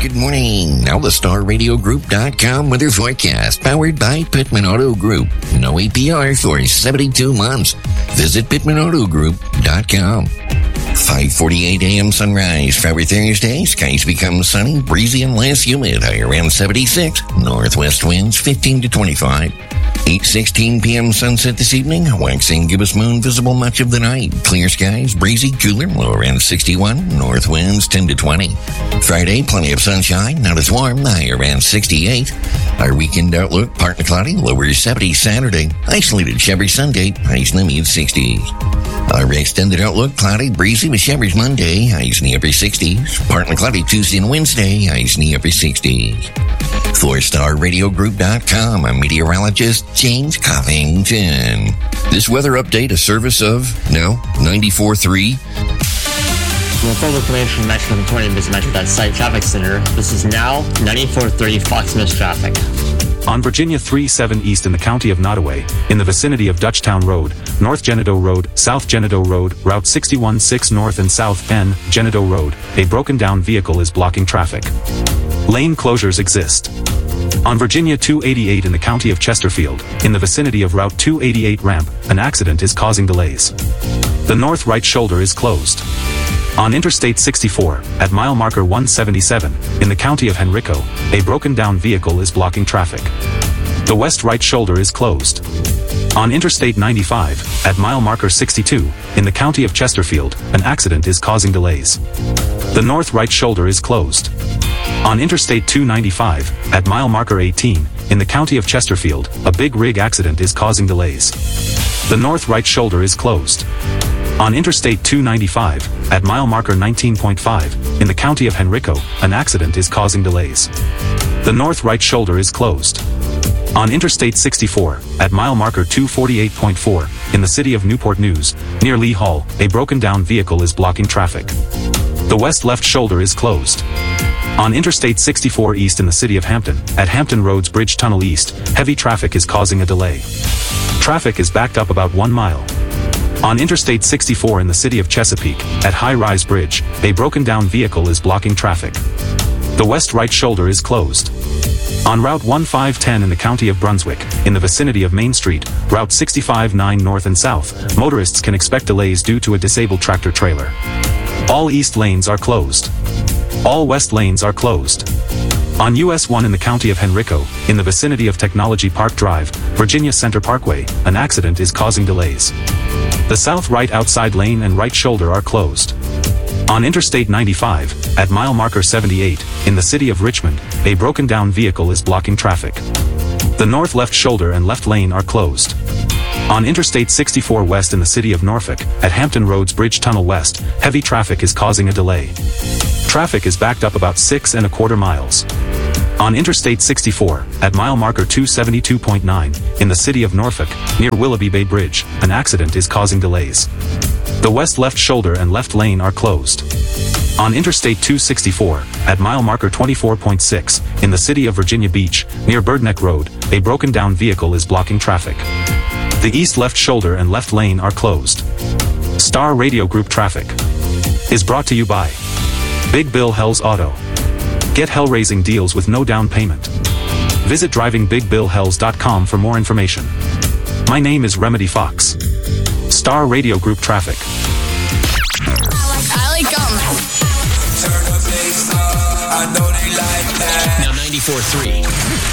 Good morning. Now the StarRadioGroup.com weather forecast, powered by Pittman Auto Group. No APR for 72 months. Visit PittmanAutoGroup.com. 5:48 a.m. sunrise. For Thursday, skies become sunny, breezy, and less humid. High around 76. Northwest winds 15 to 25. 8:16 p.m. sunset this evening. Waxing gibbous moon visible much of the night. Clear skies, breezy, cooler, low around 61. North winds 10 to 20. Friday, plenty of sunshine, not as warm. High around 68. Our weekend outlook, partly cloudy, lower 70 Saturday. Isolated showers Sunday, highs in the mid-60s. Our extended outlook, cloudy, breezy with showers Monday, highs in the upper 60s. Partly cloudy Tuesday and Wednesday, highs in the upper 60s. For StarRadioGroup.com, I'm meteorologist James Covington. This weather update, a service of, 94.3. Well, full information from Metro 20 Metro.site Traffic Center. This is now 94.3 Fox News traffic. On Virginia 3-7 East in the county of Nottoway, in the vicinity of Dutchtown Road, North Genedo Road, South Genedo Road, Route 61-6 North and South N. Genedo Road, a broken-down vehicle is blocking traffic. Lane closures exist. On Virginia 288 in the county of Chesterfield, in the vicinity of Route 288 ramp, an accident is causing delays. The north right shoulder is closed. On Interstate 64, at mile marker 177, in the county of Henrico, a broken-down vehicle is blocking traffic. The west right shoulder is closed. On Interstate 95, at mile marker 62, in the county of Chesterfield, an accident is causing delays. The north right shoulder is closed. On Interstate 295, at mile marker 18, in the county of Chesterfield, a big rig accident is causing delays. The north right shoulder is closed. On Interstate 295, at mile marker 19.5, in the county of Henrico, an accident is causing delays. The north right shoulder is closed. On Interstate 64, at mile marker 248.4, in the city of Newport News, near Lee Hall, a broken-down vehicle is blocking traffic. The west left shoulder is closed. On Interstate 64 East in the city of Hampton, at Hampton Roads Bridge Tunnel East, heavy traffic is causing a delay. Traffic is backed up about 1 mile. On Interstate 64 in the city of Chesapeake, at High Rise Bridge, a broken-down vehicle is blocking traffic. The west right shoulder is closed. On Route 1510 in the county of Brunswick, in the vicinity of Main Street, Route 65-9 north and south, motorists can expect delays due to a disabled tractor-trailer. All east lanes are closed. All west lanes are closed. On US 1 in the county of Henrico, in the vicinity of Technology Park Drive, Virginia Center Parkway, an accident is causing delays. The south right outside lane and right shoulder are closed. On Interstate 95, at mile marker 78, in the city of Richmond, a broken-down vehicle is blocking traffic. The north left shoulder and left lane are closed. On Interstate 64 West in the city of Norfolk, at Hampton Roads Bridge Tunnel West, heavy traffic is causing a delay. Traffic is backed up about 6¼ miles. On Interstate 64, at mile marker 272.9, in the city of Norfolk, near Willoughby Bay Bridge, an accident is causing delays. The west left shoulder and left lane are closed. On Interstate 264, at mile marker 24.6, in the city of Virginia Beach, near Birdneck Road, a broken-down vehicle is blocking traffic. The east left shoulder and left lane are closed. Star Radio Group Traffic is brought to you by Big Bill Hells Auto. Get hell-raising deals with no down payment. Visit DrivingBigBillHells.com for more information. My name is Remedy Fox. Star Radio Group Traffic. I like Turn the bass up, I know they like that. Now 94.3.